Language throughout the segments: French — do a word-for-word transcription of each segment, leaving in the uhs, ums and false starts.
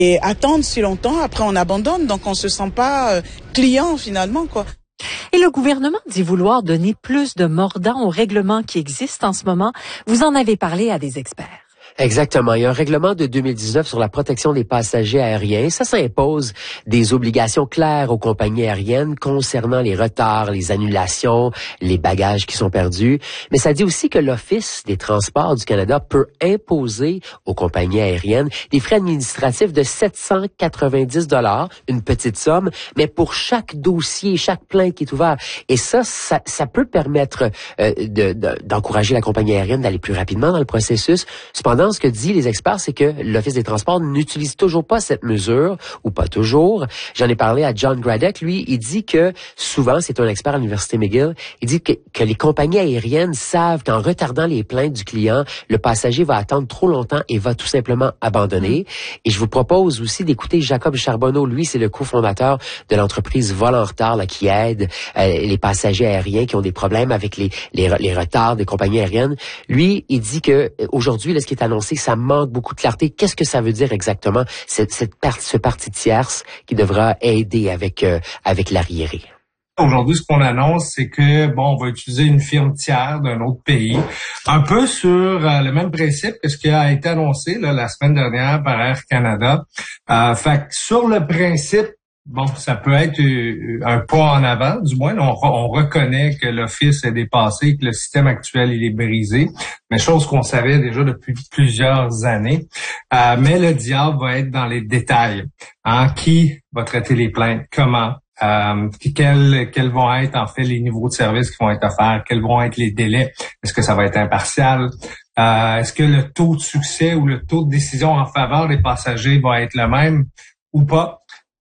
Et attendre si longtemps, après on abandonne, donc on se sent pas euh, client finalement, quoi. Et le gouvernement dit vouloir donner plus de mordant aux règlements qui existent en ce moment. Vous en avez parlé à des experts. Exactement. Il y a un règlement de deux mille dix-neuf sur la protection des passagers aériens. Ça, ça impose des obligations claires aux compagnies aériennes concernant les retards, les annulations, les bagages qui sont perdus. Mais ça dit aussi que l'Office des transports du Canada peut imposer aux compagnies aériennes des frais administratifs de sept cent quatre-vingt-dix dollars, une petite somme, mais pour chaque dossier, chaque plainte qui est ouvert. Et ça, ça, ça peut permettre euh, de, de, d'encourager la compagnie aérienne d'aller plus rapidement dans le processus. Cependant, ce que disent les experts, c'est que l'Office des transports n'utilise toujours pas cette mesure, ou pas toujours. J'en ai parlé à John Gradek. Lui, il dit que souvent, c'est un expert à l'Université McGill, il dit que, que les compagnies aériennes savent qu'en retardant les plaintes du client, le passager va attendre trop longtemps et va tout simplement abandonner. Et je vous propose aussi d'écouter Jacob Charbonneau. Lui, c'est le cofondateur de l'entreprise Vol en retard là, qui aide euh, les passagers aériens qui ont des problèmes avec les, les, les retards des compagnies aériennes. Lui, il dit que aujourd'hui, là, ce qui est annoncé, ça manque beaucoup de clarté. Qu'est-ce que ça veut dire exactement, cette, cette partie, ce parti tierce qui devra aider avec, euh, avec l'arriéré? Aujourd'hui, ce qu'on annonce, c'est que, bon, on va utiliser une firme tiers d'un autre pays, un peu sur euh, le même principe que ce qui a été annoncé là, la semaine dernière par Air Canada. Euh, fait que sur le principe, bon, ça peut être un pas en avant, du moins. On, on reconnaît que l'Office est dépassé, que le système actuel il est brisé, mais chose qu'on savait déjà depuis plusieurs années. Euh, mais le diable va être dans les détails. Hein? Qui va traiter les plaintes? Comment? Euh, quels, quels vont être en fait les niveaux de service qui vont être offerts? Quels vont être les délais? Est-ce que ça va être impartial? Euh, est-ce que le taux de succès ou le taux de décision en faveur des passagers va être le même ou pas?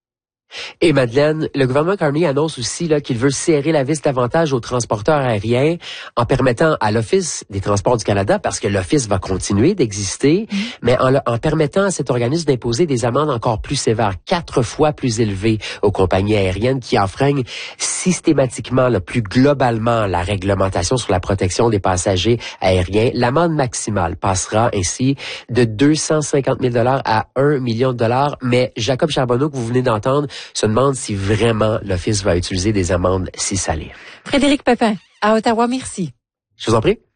Et Madeleine, le gouvernement Carney annonce aussi là qu'il veut serrer la vis davantage aux transporteurs aériens en permettant à l'Office des transports du Canada, parce que l'Office va continuer d'exister, mmh. mais en, en permettant à cet organisme d'imposer des amendes encore plus sévères, quatre fois plus élevées aux compagnies aériennes qui enfreignent systématiquement, là, plus globalement, la réglementation sur la protection des passagers aériens. L'amende maximale passera ainsi de deux cent cinquante mille dollars à un million de dollars. Mais Jacob Charbonneau, que vous venez d'entendre, se demande si vraiment l'Office va utiliser des amendes si salées. Frédéric Pépin, à Ottawa, merci. Je vous en prie.